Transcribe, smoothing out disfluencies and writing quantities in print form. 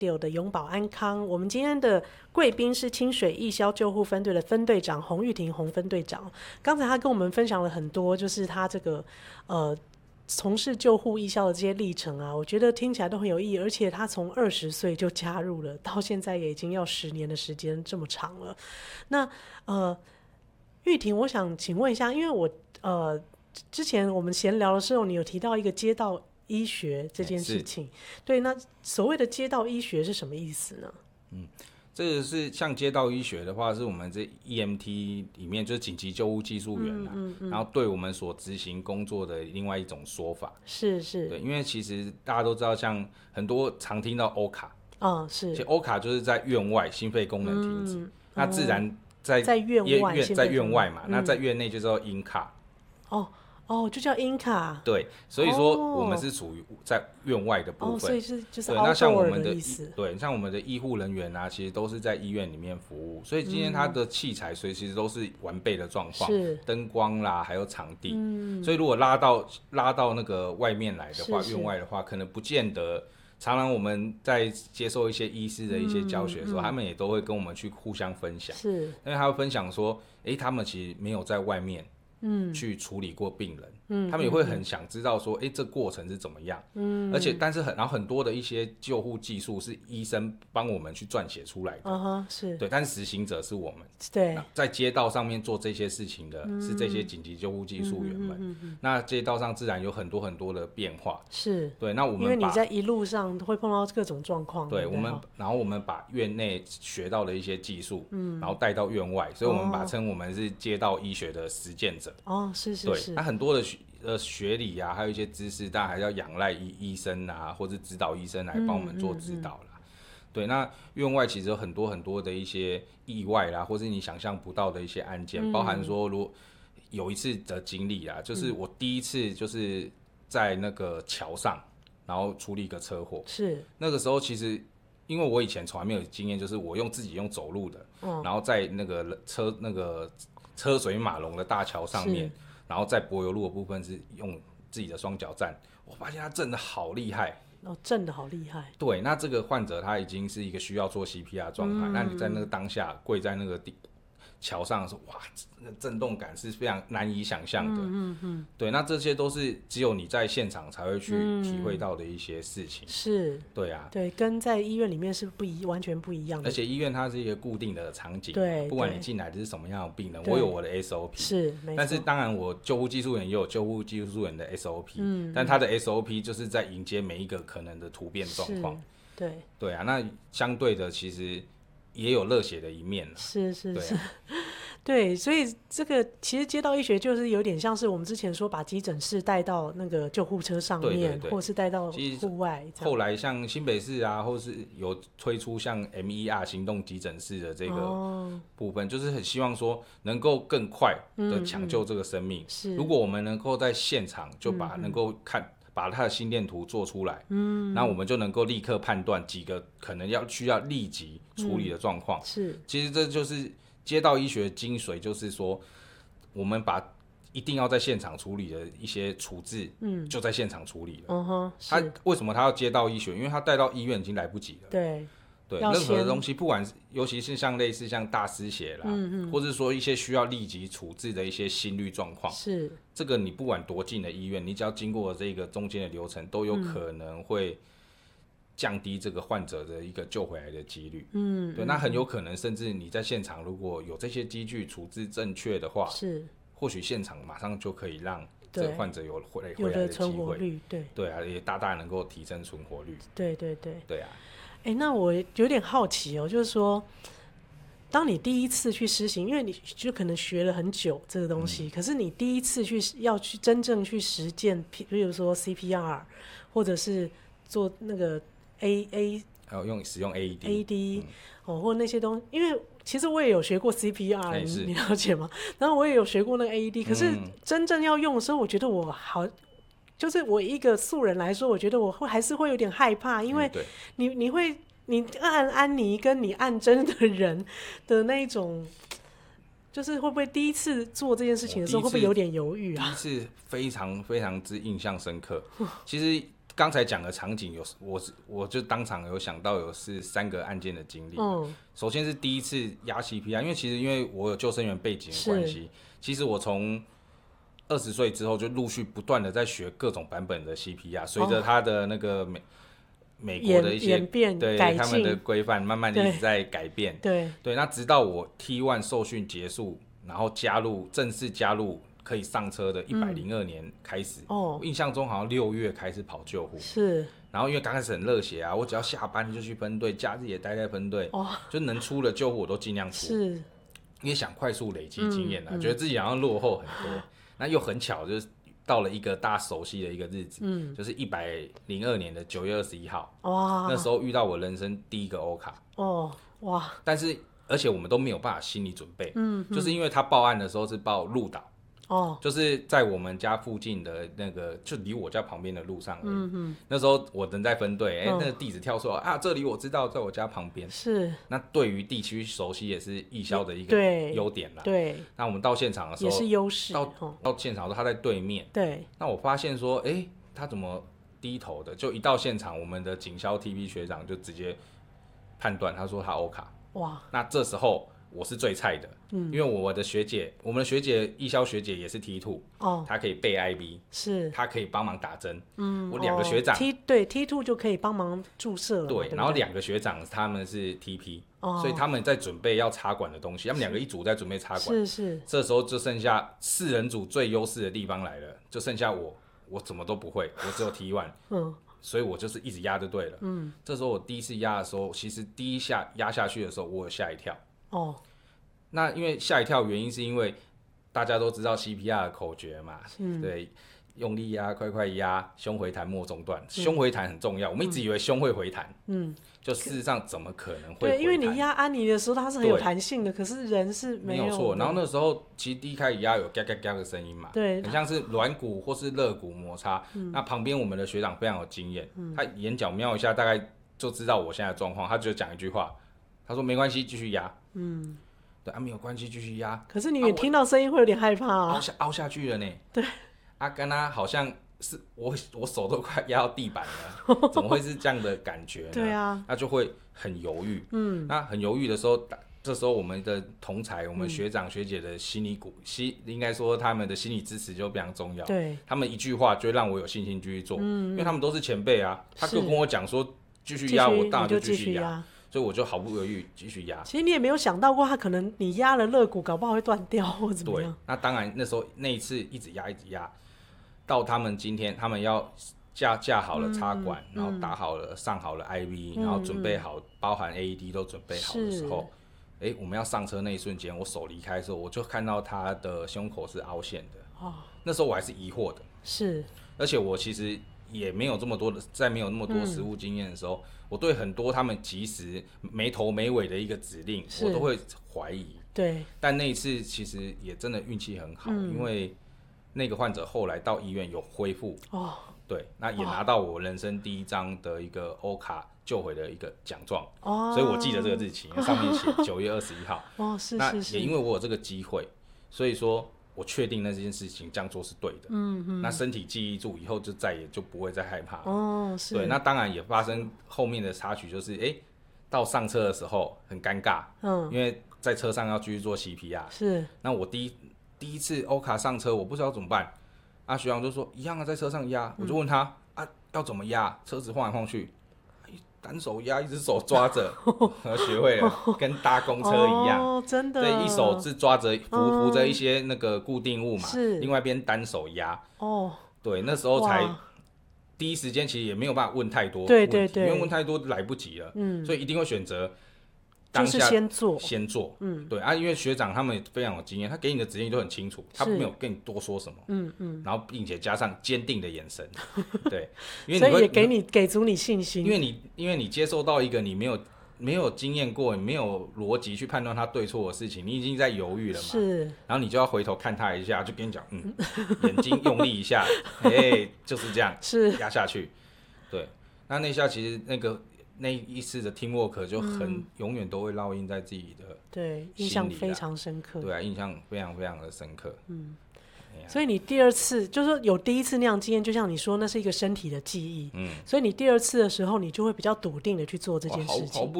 的永保安康。我们今天的贵宾是清水义消救护分队的分队长洪玉婷洪分队长。刚才他跟我们分享了很多，就是他这个从事救护义消的这些历程啊，我觉得听起来都很有意义。而且他从20岁就加入了，到现在也已经要10年的时间，这么长了。那玉婷，我想请问一下，因为我之前我们闲聊的时候，你有提到一个街道医学这件事情，对，那所谓的街道医学是什么意思呢？ 这个是像街道医学的话，是我们这 EMT 里面就是紧急救护技术员然后对我们所执行工作的另外一种说法。 是， 对，因为其实大家都知道，像很多常听到欧卡， 是， 其实欧卡就是在院外心肺功能停止，那自然在院外嘛，那在院内就叫英卡。 就叫英卡。 对，所以说我们是属于在院外的部分。 所以就是对，那像我们的意思。 对，像我们的医护人员啊，其实都是在医院里面服务，所以今天他的器材随时都是完备的状况，灯光啦，还有场地。所以如果拉到那个外面来的话，院外的话，可能不见得。常常我们在接受一些医师的一些教学的时候，他们也都会跟我们去互相分享， 是， 因为他会分享说，他们其实没有在外面去处理过病人，他们也会很想知道说，这过程是怎么样，而且然后很多的一些救护技术是医生帮我们去撰写出来的， 是， 对，但是实行者是我们， 对， 在街道上面做这些事情的是这些紧急救护技术员们，那街道上自然有很多很多的变化， 是， 对，那我们因为你在一路上会碰到各种状况， 对，然后我们把院内学到的一些技术，然后带到院外，所以我们称我们是街道医学的实践者。 是， 对，那很多的学理啊，还有一些知识，当然还是要仰赖医生啊，或者指导医生来帮我们做指导啦。对，那院外其实有很多很多的一些意外啦，或是你想象不到的一些案件，包含说如果有一次的经历啊，就是我第一次就是在那个桥上，然后处理一个车祸。 是， 那个时候其实因为我以前从来没有经验，就是我自己用走路的，然后在那个车水马龙的大桥上面，然后在柏油路的部分是用自己的双脚站，我发现他震得好厉害。 震得好厉害。 对，那这个患者他已经是一个需要做 CPR 的状态，那你在那个当下跪在那个桥上的时候，哇，那个震动感是非常难以想象的。对，那这些都是只有你在现场才会去体会到的一些事情。 是， 对啊， 对，跟在医院里面是完全不一样的。 而且医院它是一个固定的场景， 对， 不管你进来的是什么样的病人，我有我的 SOP， 是，没错。 但是当然，我救护技术员也有救护技术员的 SOP，但他的 SOP 就是在迎接每一个可能的突变状况。对啊，那相对的其实也有热血的一面。 是，对，所以这个其实街道医学就是有点像是我们之前说把急诊室带到那个救护车上面，或是带到户外。 后来像新北市啊，或是有推出像 MER 行动急诊室的这个部分，就是很希望说能够更快的抢救这个生命。如果我们能够在现场就能够把他的心电图做出来，那我们就能够立刻判断几个可能需要立即处理的状况。其实这就是街道医学的精髓，就是说我们把一定要在现场处理的一些处置，就在现场处理了。为什么他要街道医学？因为他带到医院已经来不及了。对，任何的东西，不管尤其是类似像大失血啦，或者说一些需要立即处置的一些心律状况，这个你不管多近的医院，你只要经过这个中间的流程，都有可能会降低这个患者的一个救回来的几率。对，那很有可能甚至你在现场如果有这些机具处置正确的话，或许现场马上就可以让这个患者有回来的机会。对啊，也大大能够提升存活率。对啊。 那我有点好奇就是说，当你第一次去施行，因为你就可能学了很久这个东西，可是你第一次要去真正去实践，比如说 CPR， 或者是做那个使用 AED，或那些东西，因为其实我也有学过 CPR，你了解吗？然后我也有学过那个 AED，可是真正要用的时候，我觉得就是我一个素人来说，我觉得我还是会有点害怕，因为你按安妮跟你按针的人的那一种，就是会不会第一次做这件事情的时候，会不会有点犹豫啊？ 第一次非常非常之印象深刻。其实刚才讲的场景我就当场有想到有是3个案件的经历。首先是第一次压 CPR， 因为我有救生员背景的关系，其实我从20岁之后就陆续不断的在学各种版本的 CPR， 随着他的那个美国的一些对他们的规范，慢慢的一直在改变。对，那直到我 T1 受训结束，然后正式加入可以上车的102年开始。我印象中好像6月开始跑救护。是。然后因为刚开始很热血啊，我只要下班就去分队，假日也待在分队，就能出的救护我都尽量出。是。因为想快速累积经验啊，觉得自己好像落后很多。那又很巧，就是到了一个大家熟悉的一个日子，就是102年的9月21号。哇！那时候遇到我人生第一个欧卡。哇！但是而且我们都没有办法心理准备，就是因为他报案的时候是报鹿岛。就是在我们家附近的那个，就离我家旁边的路上而已。那时候我人在分队，那个地址跳出来啊，这里我知道，在我家旁边。是。那对于地区熟悉也是义消的一个优点啦。对。那我们到现场的时候也是优势。 到现场的时候他在对面。对。那我发现说，他怎么低头的？就一到现场，我们的警消 TP 学长就直接判断，他说他欧卡。哇。那这时候。我是最菜的，因为我们的学姐义消学姐也是 T2，她可以背 IB， 是，她可以帮忙打针，我2个学长 T2 就可以帮忙注射了，对， 然后2个学长他们是 TP，所以他们在准备要插管的东西，他们2个一组在准备插管，是，这时候就剩下4人组最优势的地方来了，就剩下我什么都不会，我只有 T1，所以我就是一直压就对了，这时候我第一次压的时候，其实第一下压下去的时候，我有吓一跳。那因为吓一跳，原因是因为大家都知道 CPR 的口诀嘛，对，用力压，快快压，胸回弹莫中断，胸回弹很重要。我们一直以为胸会回弹，就事实上怎么可能会回弹？ 对，因为你压安妮的时候，它是很有弹性的，可是人是没有错。然后那时候其实第一开始压有嘎嘎嘎的声音嘛，对，很像是软骨或是肋骨摩擦。那旁边我们的学长非常有经验，他眼角瞄一下，大概就知道我现在的状况，他就讲一句话。他说没关系，继续压。对啊，没有关系，继续压。 可是你也听到声音会有点害怕啊。 凹下去了呢。对。跟他好像是我手都快压到地板了，怎么会是这样的感觉呢？对啊。那就会很犹豫。那很犹豫的时候，这时候我们的同才，我们学长学姐的心理应该说他们的心理支持就非常重要。对。他们一句话就会让我有信心继续做，因为他们都是前辈啊。他就跟我讲说继续压，我当然就继续压。所以我就毫不犹豫继续压。 其实你也没有想到过，他可能你压了肋骨，搞不好会断掉或怎么样。 对，那当然那时候那一次一直压，到他们今天他们要架好了插管，然后打好了上好了 IV，然后准备好包含 AED 都准备好的时候，我们要上车那一瞬间，我手离开的时候，我就看到他的胸口是凹陷的。那时候我还是疑惑的。是。而且我其实也没有这么多的，在没有那么多实务经验的时候，我对很多他们及时没头没尾的一个指令，我都会怀疑。对。但那一次其实也真的运气很好，因为那个患者后来到医院有恢复。对，那也拿到我人生第一张的一个欧卡救回的一个奖状。所以我记得这个日期，上面写9月21号。是。那也因为我有这个机会，所以说我确定那件事情这样做是对的。那身体记忆住以后，就再也就不会再害怕了。是。对，那当然也发生后面的插曲，就是到上车的时候很尴尬。因为在车上要继续做 CPR。是。那我第一次欧卡上车，我不知道怎么办。学长就说一样啊，在车上压。我就问他要怎么压？车子晃来晃去，单手压，一只手抓着，学会了，跟搭公车一样。真的。对，一手是抓着扶着一些那个固定物嘛，另外一边单手压。对，那时候才第一时间，其实也没有办法问太多问题，因为问太多来不及了。所以一定会选择当下就是先做。对啊，因为学长他们也非常有经验，他给你的指令都很清楚，他没有跟你多说什么。然后并且加上坚定的眼神。对，因为所以也给足你信心。 因为你接受到一个你没有经验过，你没有逻辑去判断他对错的事情，你已经在犹豫了嘛。是。然后你就要回头看他一下，就跟你讲，眼睛用力一下，就是这样，是压下去。对，那下其实那一次的 teamwork 就永远都会烙印在自己的对印象非常深刻。 对啊，印象非常非常的深刻。 所以你第二次就是说有第一次那样经验，就像你说，那是一个身体的记忆。所以你第二次的时候，你就会比较笃定的去做这件事情。 毫不